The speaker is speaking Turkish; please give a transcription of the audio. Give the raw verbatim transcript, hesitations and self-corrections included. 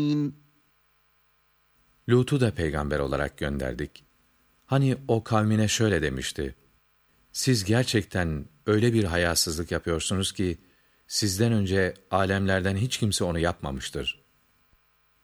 Lut'u da peygamber olarak gönderdik. Hani o kavmine şöyle demişti: Siz gerçekten öyle bir hayasızlık yapıyorsunuz ki, sizden önce alemlerden hiç kimse onu yapmamıştır.